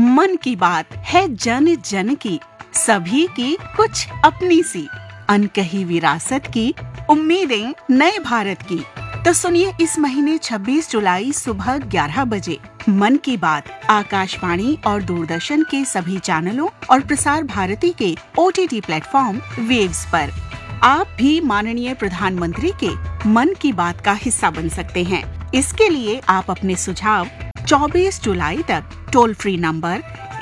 मन की बात है जन जन की, सभी की कुछ अपनी सी, अनकही विरासत की, उम्मीदें नए भारत की। तो सुनिए इस महीने 26 जुलाई सुबह 11 बजे मन की बात आकाशवाणी और दूरदर्शन के सभी चैनलों और प्रसार भारती के OTT प्लेटफॉर्म वेव्स पर। आप भी माननीय प्रधानमंत्री के मन की बात का हिस्सा बन सकते हैं। इसके लिए आप अपने सुझाव 24 जुलाई तक टोल फ्री नंबर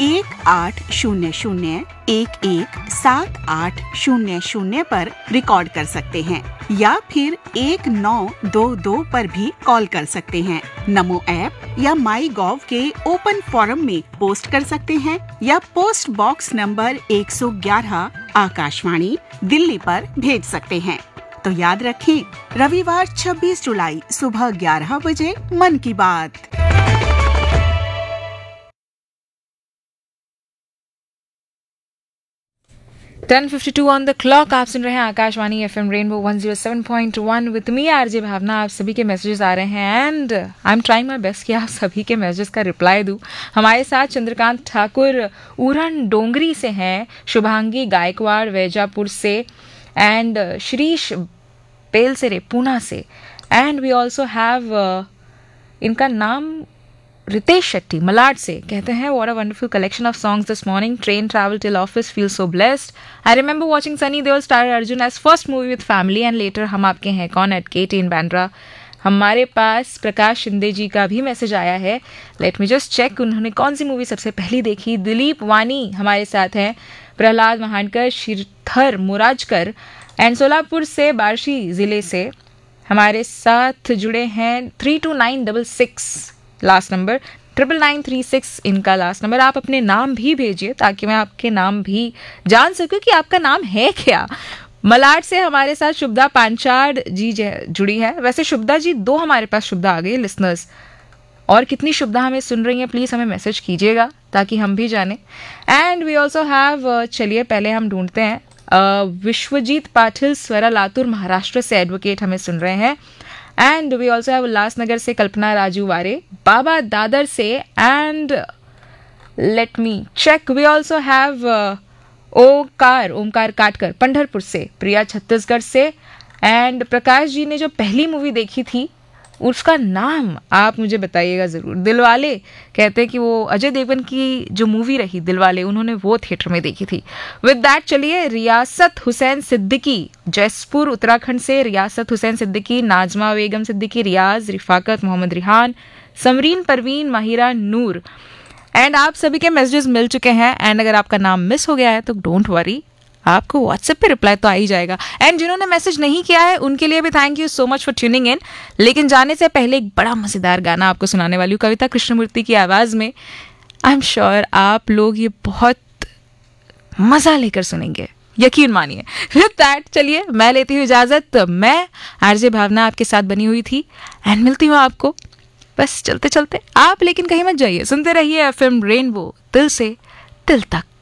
1800-117800 पर रिकॉर्ड कर सकते हैं या फिर 1922 पर भी कॉल कर सकते हैं। नमो ऐप या माई गॉव के ओपन फोरम में पोस्ट कर सकते हैं या post box number 111 Akashvani Delhi पर भेज सकते हैं। तो याद रखें, रविवार 26 जुलाई सुबह 11 बजे मन की बात। 10:52 ऑन द क्लॉक। आप सुन रहे हैं Akashvani FM rainbow 107.1 with me RJ भावना। आप सभी के मैसेजेस आ रहे हैं and I am trying my best कि आप सभी के मैसेजेस का रिप्लाई दूं। हमारे साथ चंद्रकांत ठाकुर उरण डोंगरी से हैं, शुभांगी गायकवाड़ वैजापुर से एंड श्रीश पेलसेरे पूना से एंड वी ऑल्सो हैव इनका नाम रितेश शेट्टी मलाड से। कहते हैं what a wonderful collection of songs this morning, train travel till office, feel so blessed. I remember watching Sunny Deol star Arjun as first movie with family and later हम आपके हैं कौन एट KT इन बैंड्रा। हमारे पास प्रकाश शिंदे जी का भी मैसेज आया है, लेट मी जस्ट चेक उन्होंने कौन सी मूवी सबसे पहली देखी। दिलीप वानी हमारे साथ हैं, प्रहलाद महानकर, श्रीधर मुराजकर एंड सोलापुर से बार्शी जिले से हमारे साथ जुड़े हैं। 32966 लास्ट नंबर, 9936 इनका लास्ट नंबर। आप अपने नाम भी भेजिए ताकि मैं आपके नाम भी जान सकूं कि आपका नाम है क्या। मलाड से हमारे साथ शुभदा पांचाड जी जुड़ी है। वैसे शुभदा जी 2 हमारे पास शुभदा आ गई लिसनर्स, और कितनी शुभदा हमें सुन रही हैं प्लीज हमें मैसेज कीजिएगा ताकि हम भी जाने। एंड वी ऑल्सो हैव, चलिए पहले हम ढूंढते हैं, विश्वजीत पाटिल स्वरा लातूर महाराष्ट्र से एडवोकेट हमें सुन रहे हैं। And we also have Ulhasnagar से कल्पना राजू वारे, बाबा दादर से and let me check, we also have Omkar काटकर पंढरपुर से, प्रिया छत्तीसगढ़ से एंड प्रकाश जी ने जो पहली मूवी देखी थी उसका नाम आप मुझे बताइएगा जरूर। दिलवाले कहते हैं कि वो अजय देवगन की जो मूवी रही दिलवाले उन्होंने वो थिएटर में देखी थी। विद दैट चलिए रियासत हुसैन सिद्दीकी जयपुर उत्तराखंड से, रियासत हुसैन सिद्दीकी, नाजमा बेगम सिद्दीकी, रियाज, रिफाकत, मोहम्मद रिहान, समरीन परवीन, माहिरा नूर एंड आप सभी के मैसेजेस मिल चुके हैं। एंड अगर आपका नाम मिस हो गया है तो डोंट वरी, आपको व्हाट्सएप पे रिप्लाई तो आ ही जाएगा। एंड जिन्होंने मैसेज नहीं किया है उनके लिए भी thank you so much for tuning in. लेकिन जाने से पहले एक बड़ा मजेदार गाना आपको सुनाने वाली हूँ कविता कृष्णमूर्ति की आवाज में। आई एम श्योर आप लोग ये बहुत मजा लेकर सुनेंगे, यकीन मानिए। विद दैट चलिए मैं लेती हूँ इजाजत। मैं आरजे भावना आपके साथ बनी हुई थी एंड मिलती हूँ आपको बस चलते चलते। आप लेकिन कहीं मत जाइए, सुनते रहिए FM रेनबो दिल से दिल तक।